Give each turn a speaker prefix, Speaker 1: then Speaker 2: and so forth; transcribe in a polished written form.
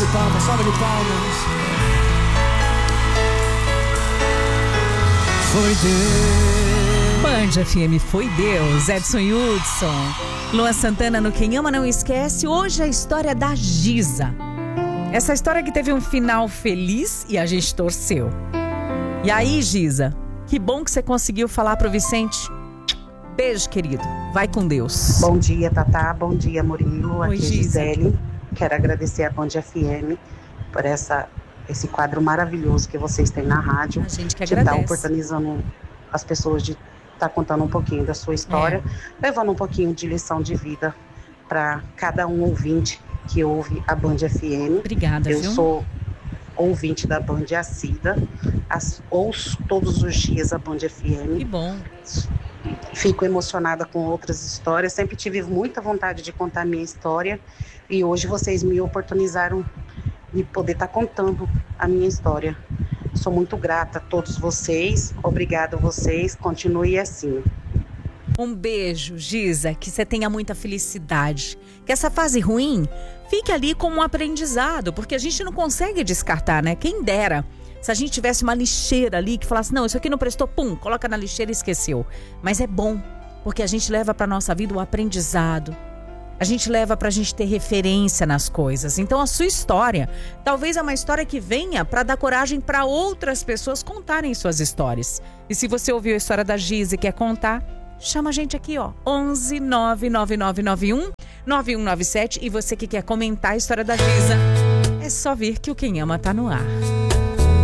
Speaker 1: palmas, salva de palmas. Foi Deus.
Speaker 2: Band FM, foi Deus. Edson Hudson, Luan Santana no Quem Ama Não Esquece. Hoje a história da Giza. Essa história que teve um final feliz e a gente torceu. E aí, Giza, que bom que você conseguiu falar pro Vicente. Beijo, querido. Vai com Deus.
Speaker 3: Bom dia, Tatá. Bom dia, Murilo.
Speaker 2: Oi,
Speaker 3: aqui é Gisele. Quero agradecer a Band FM por esse quadro maravilhoso que vocês têm na rádio.
Speaker 2: A gente que
Speaker 3: de
Speaker 2: agradece.
Speaker 3: estar oportunizando as pessoas de estar contando um pouquinho da sua história, levando um pouquinho de lição de vida para cada um ouvinte que ouve a Band FM.
Speaker 2: Obrigada,
Speaker 3: Eu
Speaker 2: viu?
Speaker 3: sou ouvinte da Band assídua, ouço todos os dias a Band FM.
Speaker 2: Que bom.
Speaker 3: Fico emocionada com outras histórias, sempre tive muita vontade de contar minha história e hoje vocês me oportunizaram de poder estar contando a minha história. Sou muito grata a todos vocês, obrigada a vocês, continue assim.
Speaker 2: Um beijo, Giza, que você tenha muita felicidade. Que essa fase ruim fique ali como um aprendizado, porque a gente não consegue descartar, né? Quem dera se a gente tivesse uma lixeira ali que falasse, não, isso aqui não prestou, pum, coloca na lixeira e esqueceu. Mas é bom, porque a gente leva para nossa vida o aprendizado. A gente leva pra gente ter referência nas coisas. Então a sua história talvez é uma história que venha pra dar coragem pra outras pessoas contarem suas histórias. E se você ouviu a história da Giza e quer contar, chama a gente aqui, ó, 11 99991 9197. E você que quer comentar a história da Giza, é só vir que o Quem Ama tá no ar.